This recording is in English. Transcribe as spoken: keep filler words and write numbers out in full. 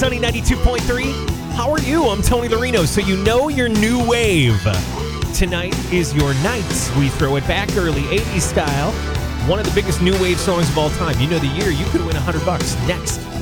Sunny ninety-two point three. How are you? I'm Tony Larino. So you know your new wave. Tonight is your night. We throw it back early, eighties style. One of the biggest new wave songs of all time. You know the year. You could win one hundred bucks next.